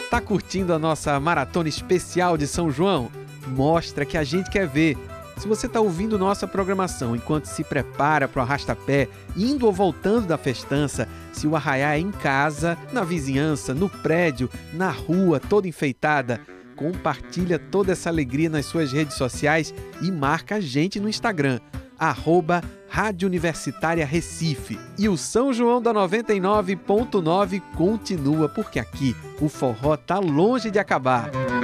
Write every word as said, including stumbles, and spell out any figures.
Tá curtindo a nossa maratona especial de São João? Mostra que a gente quer ver. Se você está ouvindo nossa programação enquanto se prepara para o arrasta-pé, indo ou voltando da festança, se o arraiá é em casa, na vizinhança, no prédio, na rua, toda enfeitada, compartilha toda essa alegria nas suas redes sociais e marca a gente no Instagram, arroba Rádio Universitária Recife. E o São João da noventa e nove ponto nove continua, porque aqui o forró tá longe de acabar.